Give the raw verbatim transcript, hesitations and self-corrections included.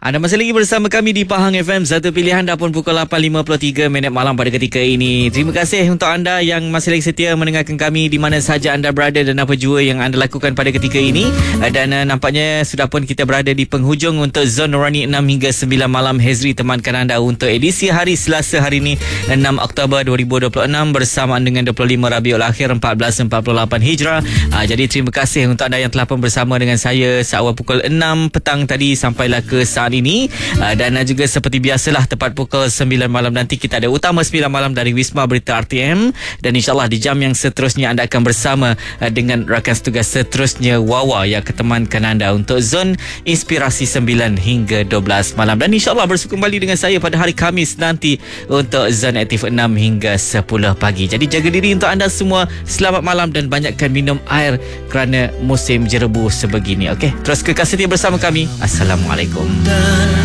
Anda masih lagi bersama kami di Pahang F M, satu pilihan dah pun pukul lapan lima puluh tiga minit malam pada ketika ini. Terima kasih untuk anda yang masih lagi setia mendengarkan kami di mana sahaja anda berada dan apa jua yang anda lakukan pada ketika ini. Dan uh, nampaknya sudah pun kita berada di penghujung untuk Zon Nurani enam hingga sembilan malam. Hezri temankan anda untuk edisi hari Selasa hari ini enam Oktober dua ribu dua puluh enam bersamaan dengan dua puluh lima Rabiul Akhir empat belas empat puluh lapan Hijrah. Uh, jadi terima kasih untuk anda yang telah pun bersama dengan saya seawal pukul enam petang tadi sampailah ke saat ini, uh, dan uh, juga seperti biasalah tepat pukul sembilan malam nanti kita ada Utama sembilan malam dari Wisma Berita R T M, dan insyaAllah di jam yang seterusnya anda akan bersama uh, dengan rakan setugas seterusnya Wawa yang ketemankan anda untuk Zon Inspirasi sembilan hingga dua belas malam, dan insyaAllah bersua kembali dengan saya pada hari Khamis nanti untuk Zon Aktif enam hingga sepuluh pagi. Jadi jaga diri untuk anda semua, selamat malam dan banyakkan minum air kerana musim jerebu sebegini. Okey, terus kekal setia bersama kami. Assalamualaikum.